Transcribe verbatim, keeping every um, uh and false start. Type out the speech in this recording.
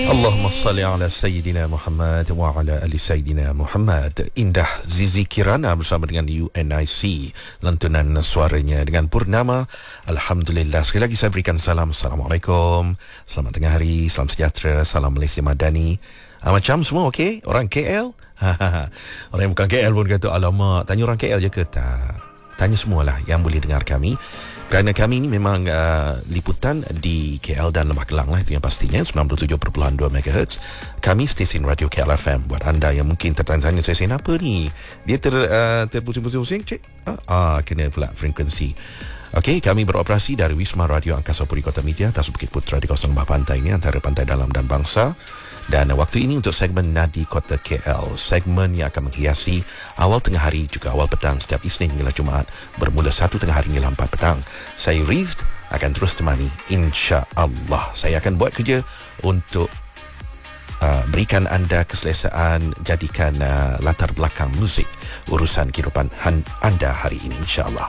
Allahumma salli ala Sayyidina Muhammad wa ala ali Sayyidina Muhammad. Indah Zizi Kirana bersama dengan U N I C, lantunan suaranya dengan Purnama. Alhamdulillah. Sekali lagi saya berikan salam. Assalamualaikum, selamat tengah hari, salam sejahtera, salam Malaysia Madani. Ah, macam semua okey? Orang K L? Orang yang bukan K L pun kata, alamak, tanya orang K L je ke? Tak. Tanya semualah yang boleh dengar kami. Kerana kami ini memang uh, liputan di K L dan Lembah Kelang lah, itu yang pastinya, sembilan puluh tujuh perpuluhan dua megahertz. Kami stesen radio K L F M. Buat anda yang mungkin tertanya-tanya, stesen apa ni? Dia ter, uh, terpusing-pusing, cik? Ah, ah, kena pula frekuensi. Okey, kami beroperasi dari Wisma Radio Angkasa Puri Kota Media atas Bukit Putra di kawasan Lembah Pantai ini, antara Pantai Dalam dan Bangsa. Dan waktu ini untuk segmen Nadi Kota K L, segmen yang akan menghiasi awal tengah hari juga awal petang setiap Isnin hingga Jumaat, bermula satu tengah hari hingga empat petang. Saya Riz akan terus temani, insya-Allah. Saya akan buat kerja untuk uh, berikan anda keselesaan, jadikan uh, latar belakang muzik urusan kehidupan anda hari ini, insya-Allah.